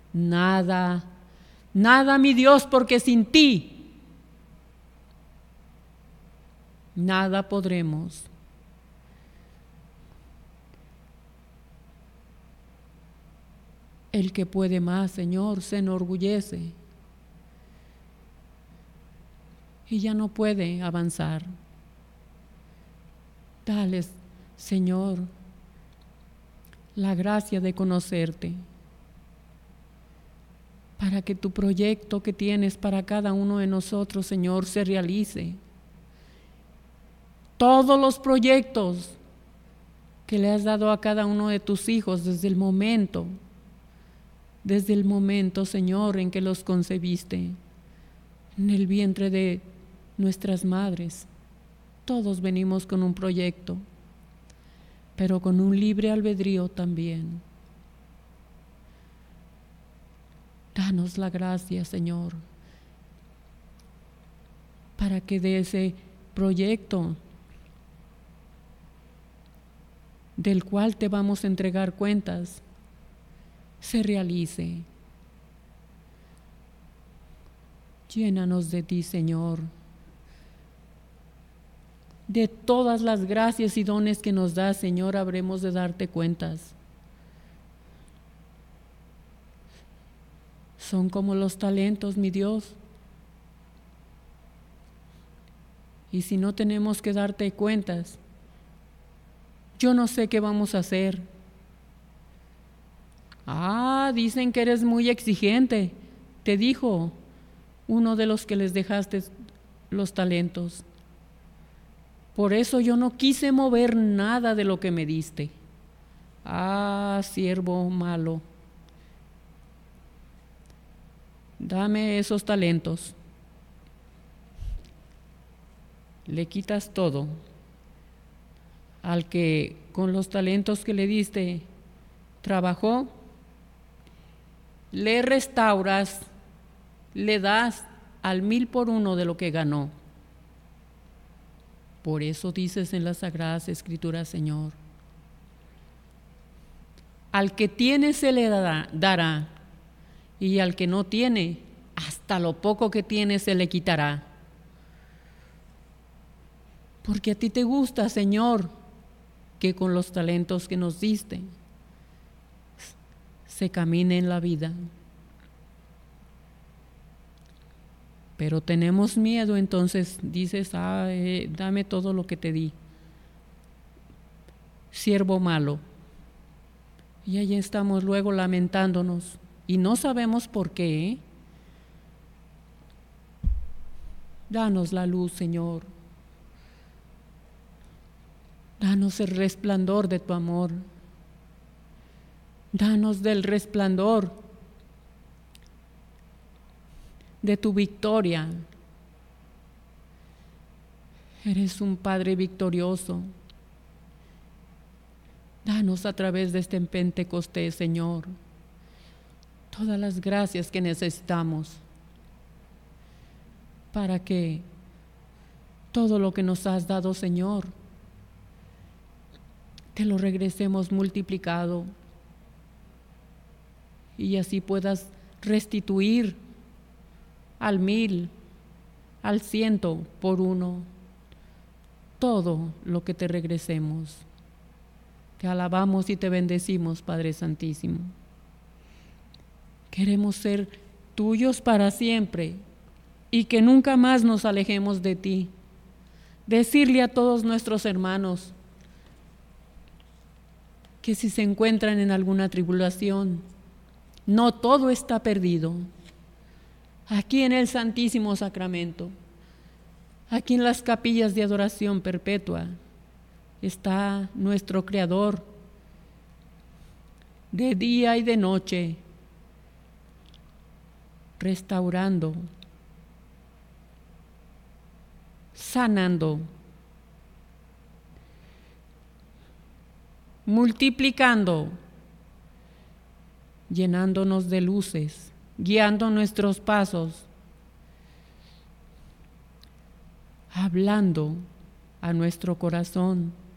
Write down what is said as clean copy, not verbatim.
Nada, nada, mi Dios, porque sin ti nada podremos. El que puede más, Señor, se enorgullece y ya no puede avanzar. Dales, Señor, la gracia de conocerte, para que tu proyecto que tienes para cada uno de nosotros, Señor, se realice. Todos los proyectos que le has dado a cada uno de tus hijos desde el momento, Señor, en que los concebiste, en el vientre de nuestras madres. Todos venimos con un proyecto, pero con un libre albedrío también. Danos la gracia, Señor, para que de ese proyecto del cual te vamos a entregar cuentas, se realice. Llénanos de ti, Señor, de todas las gracias y dones que nos das, Señor, habremos de darte cuentas. Son como los talentos, mi Dios. Y si no tenemos que darte cuentas, yo no sé qué vamos a hacer. Dicen que eres muy exigente, te dijo uno de los que les dejaste los talentos. Por eso yo no quise mover nada de lo que me diste. Siervo malo, dame esos talentos. Le quitas todo al que con los talentos que le diste trabajó, le restauras, le das al 1000 por 1 de lo que ganó. Por eso dices en las Sagradas Escrituras, Señor, al que tiene se le dará, y al que no tiene, hasta lo poco que tiene se le quitará. Porque a ti te gusta, Señor, que con los talentos que nos diste se camine en la vida. Pero tenemos miedo, entonces dices, dame todo lo que te di. Siervo malo. Y ahí estamos luego lamentándonos y no sabemos por qué. Danos la luz, Señor. Danos el resplandor de tu amor. Danos del resplandor de tu victoria. Eres un Padre victorioso. Danos a través de este Pentecostés, Señor, todas las gracias que necesitamos para que todo lo que nos has dado, Señor, te lo regresemos multiplicado y así puedas restituir al 1000, al 100 por 1, todo lo que te regresemos. Te alabamos y te bendecimos, Padre Santísimo. Queremos ser tuyos para siempre y que nunca más nos alejemos de ti. Decirle a todos nuestros hermanos que si se encuentran en alguna tribulación, no todo está perdido. Aquí en el Santísimo Sacramento, aquí en las capillas de adoración perpetua, está nuestro Creador, de día y de noche, restaurando, sanando, multiplicando, llenándonos de luces, guiando nuestros pasos, hablando a nuestro corazón,